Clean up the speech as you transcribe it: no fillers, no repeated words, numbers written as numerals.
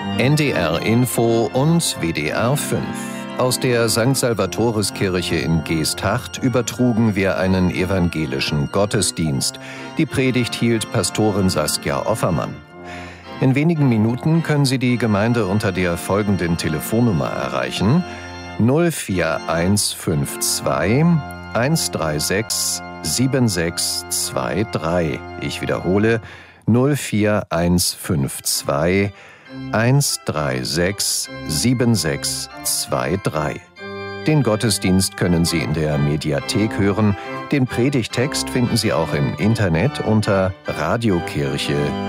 NDR Info und WDR 5. Aus der St. Salvatoris-Kirche in Geesthacht übertrugen wir einen evangelischen Gottesdienst. Die Predigt hielt Pastorin Saskia Offermann. In wenigen Minuten können Sie die Gemeinde unter der folgenden Telefonnummer erreichen: 04152 136 7623. Ich wiederhole: 04152 136 7623. Den Gottesdienst können Sie in der Mediathek hören. Den Predigtext finden Sie auch im Internet unter radiokirche.de.